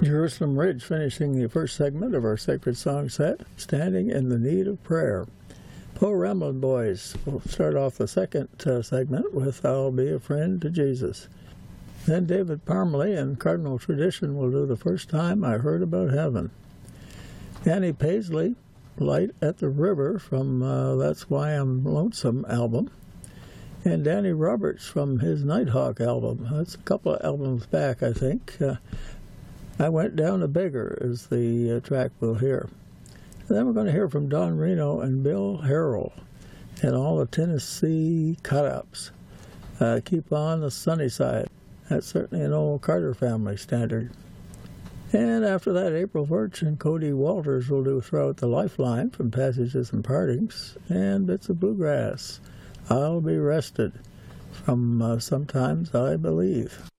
Jerusalem Ridge finishing the first segment of our Sacred Song set, Standing in the Need of Prayer. Po Ramblin' Boys will start off the second segment with I'll Be a Friend to Jesus. Then David Parmalee and Cardinal Tradition will do The First Time I Heard About Heaven. Danny Paisley, Light at the River from That's Why I'm Lonesome album. And Danny Roberts from his Nighthawk album. That's a couple of albums back, I think. I Went Down a Beggar is the track we'll hear. And then we're going to hear from Don Reno and Bill Harrell and all the Tennessee cut-ups. Keep on the Sunny Side. That's certainly an old Carter family standard. And after that, April Virch and Cody Walters will do Throughout the Lifeline from Passages and Partings and bits of bluegrass. I'll Be Rested from Sometimes I Believe.